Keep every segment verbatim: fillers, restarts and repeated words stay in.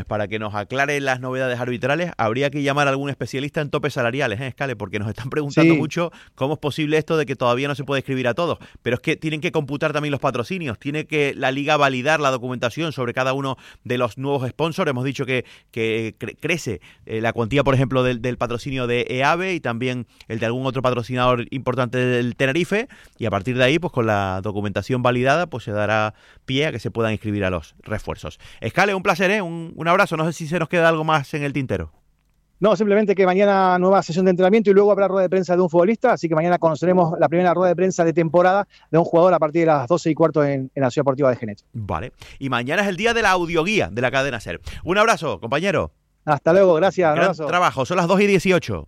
Para que nos aclare las novedades arbitrales, habría que llamar a algún especialista en topes salariales, ¿eh, Escale? Porque nos están preguntando sí. mucho cómo es posible esto de que todavía no se puede escribir a todos. Pero es que tienen que computar también los patrocinios, tiene que la Liga validar la documentación sobre cada uno de los nuevos sponsors. Hemos dicho que, que cre- crece eh, la cuantía, por ejemplo, del, del patrocinio de EAVE y también el de algún otro patrocinador importante del Tenerife, y a partir de ahí, pues con la documentación validada, pues se dará pie a que se puedan inscribir a los refuerzos. Escale, un placer, ¿eh? Un, un abrazo. No sé si se nos queda algo más en el tintero. No, simplemente que mañana nueva sesión de entrenamiento y luego habrá rueda de prensa de un futbolista, así que mañana conoceremos la primera rueda de prensa de temporada de un jugador a partir de las doce y cuarto en, en la Ciudad Deportiva de Genet. Vale, y mañana es el día de la audioguía de la cadena SER. Un abrazo, compañero. Hasta luego, gracias. Gran abrazo. trabajo, son las dos y dieciocho.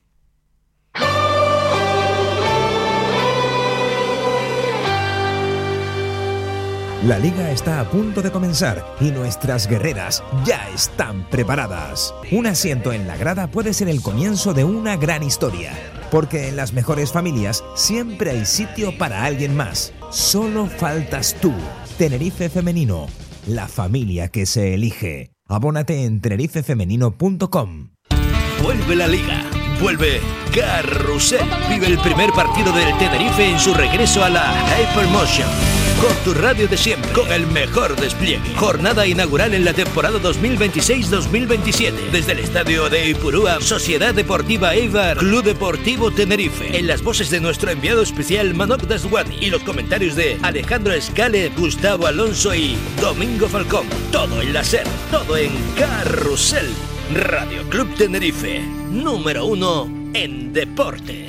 La liga está a punto de comenzar y nuestras guerreras ya están preparadas. Un asiento en la grada puede ser el comienzo de una gran historia, porque en las mejores familias siempre hay sitio para alguien más. Solo faltas tú. Tenerife Femenino, la familia que se elige. Abónate en tenerife femenino punto com. Vuelve la liga. Vuelve Carrusel. Vive el primer partido del Tenerife en su regreso a la Hypermotion. Con tu radio de siempre, con el mejor despliegue. Jornada inaugural en la temporada dos mil veintiséis dos mil veintisiete. Desde el estadio de Ipurúa, Sociedad Deportiva Eibar, Club Deportivo Tenerife. En las voces de nuestro enviado especial Manok Daswani y los comentarios de Alejandro Escale, Gustavo Alonso y Domingo Falcón. Todo en la SER, todo en Carrusel. Radio Club Tenerife, número uno en deporte.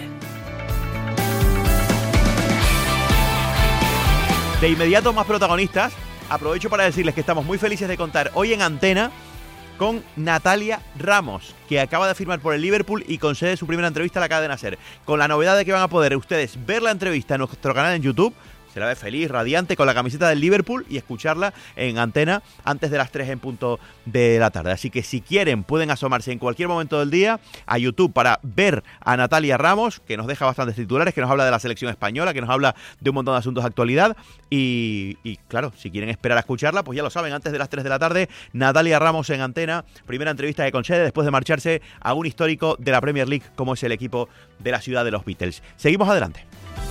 De inmediato, más protagonistas. Aprovecho para decirles que estamos muy felices de contar hoy en Antena con Natalia Ramos, que acaba de firmar por el Liverpool y concede su primera entrevista a la cadena SER. Con la novedad de que van a poder ustedes ver la entrevista en nuestro canal en YouTube. Se la ve feliz, radiante, con la camiseta del Liverpool, y escucharla en Antena antes de las tres en punto de la tarde. Así que si quieren, pueden asomarse en cualquier momento del día a YouTube para ver a Natalia Ramos, que nos deja bastantes titulares, que nos habla de la selección española, que nos habla de un montón de asuntos de actualidad. Y, y claro, si quieren esperar a escucharla, pues ya lo saben, antes de las tres de la tarde, Natalia Ramos en Antena, primera entrevista que concede después de marcharse a un histórico de la Premier League como es el equipo de la ciudad de los Beatles. Seguimos adelante.